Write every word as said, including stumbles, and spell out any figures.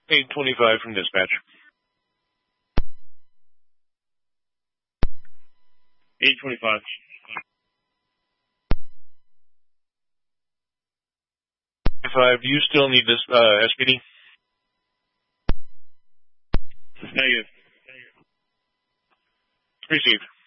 eight twenty-five from dispatch. eight twenty-five. Five. Do you still need this uh, S P D? Negative. Received.